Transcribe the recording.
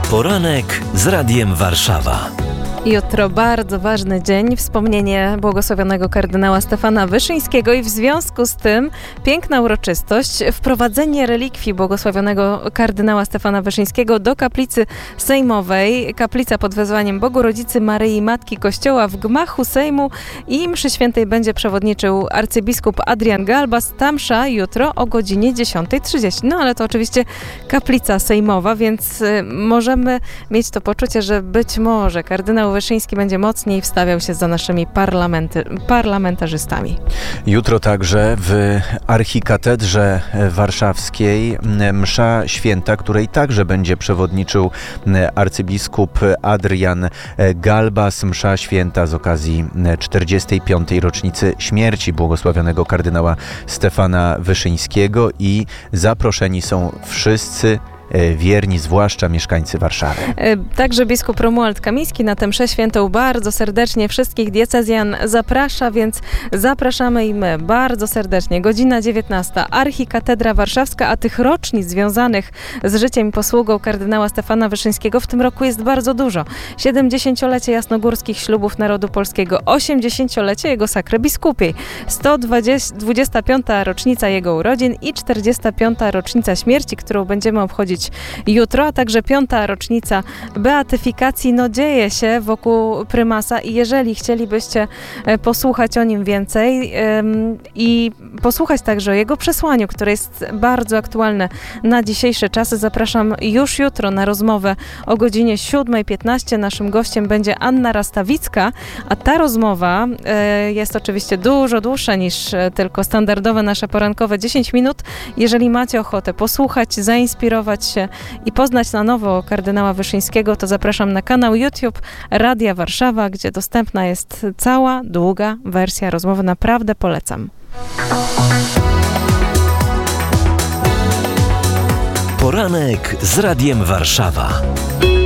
Poranek z Radiem Warszawa. Jutro bardzo ważny dzień, wspomnienie błogosławionego kardynała Stefana Wyszyńskiego i w związku z tym piękna uroczystość, wprowadzenie relikwii błogosławionego kardynała Stefana Wyszyńskiego do kaplicy sejmowej. Kaplica pod wezwaniem Bogu Rodzicy Maryi Matki Kościoła w gmachu Sejmu i mszy świętej będzie przewodniczył arcybiskup Adrian Galbas. Ta msza jutro o godzinie 10:30. No ale to oczywiście kaplica sejmowa, więc możemy mieć to poczucie, że być może kardynał Wyszyński będzie mocniej wstawiał się za naszymi parlamentarzystami. Jutro także w Archikatedrze Warszawskiej msza święta, której także będzie przewodniczył arcybiskup Adrian Galbas. Msza święta z okazji 45. rocznicy śmierci błogosławionego kardynała Stefana Wyszyńskiego i zaproszeni są wszyscy wierni, zwłaszcza mieszkańcy Warszawy. Także biskup Romuald Kamiński na tę mszę świętą bardzo serdecznie wszystkich diecezjan zaprasza, więc zapraszamy i my bardzo serdecznie. Godzina 19. Archikatedra Warszawska, a tych rocznic związanych z życiem i posługą kardynała Stefana Wyszyńskiego w tym roku jest bardzo dużo. 70-lecie jasnogórskich ślubów narodu polskiego, 80-lecie jego sakry biskupiej, 125. rocznica jego urodzin i 45. rocznica śmierci, którą będziemy obchodzić jutro, a także 5. rocznica beatyfikacji. No dzieje się wokół prymasa i jeżeli chcielibyście posłuchać o nim więcej i posłuchać także o jego przesłaniu, które jest bardzo aktualne na dzisiejsze czasy, zapraszam już jutro na rozmowę o godzinie 7:15. Naszym gościem będzie Anna Rastawicka, a ta rozmowa jest oczywiście dużo dłuższa niż tylko standardowe nasze porankowe 10 minut. Jeżeli macie ochotę posłuchać, zainspirować się i poznać na nowo kardynała Wyszyńskiego, to zapraszam na kanał YouTube Radia Warszawa, gdzie dostępna jest cała długa wersja rozmowy. Naprawdę polecam. Poranek z Radiem Warszawa.